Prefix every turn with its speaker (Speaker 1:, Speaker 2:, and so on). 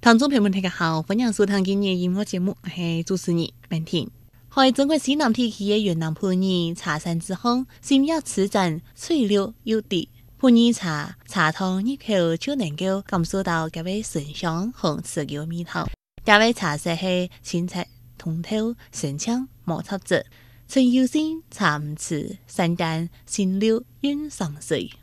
Speaker 1: 聽眾朋友們大家好，歡迎收聽今日音樂節目，我係主持人文婷。喺中國西南地區嘅越南普洱茶山之鄉，深入此鎮翠綠有地，普洱茶湯入口就能夠感受到嗰位醇香和持久味道。嗰位茶色係清澈通透、順暢無雜質，純油性茶唔刺，散淡鮮溜韻上水。